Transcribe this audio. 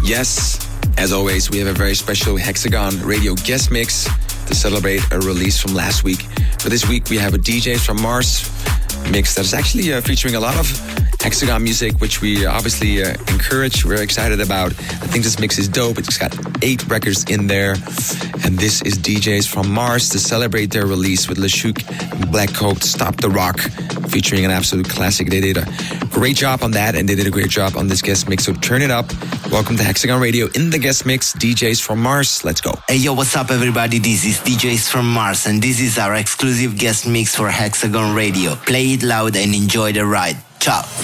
Yes, as always, we have a very special Hexagon Radio guest mix to celebrate a release from last week. For this week, we have a DJs from Mars mix that is actually featuring a lot of Hexagon music, which we obviously encourage. We're excited about. I think this mix is dope. It's got 8 records in there. And this is DJs from Mars to celebrate their release with LeShook and Black Coat, Stop the Rock, featuring an absolute classic. They did a great job on that, and they did a great job on this guest mix. So turn it up. Welcome to Hexagon Radio in the guest mix, DJs from Mars. Let's go. Hey, yo, what's up, everybody? This is DJs from Mars, and this is our exclusive guest mix for Hexagon Radio. Play it loud and enjoy the ride. Ciao.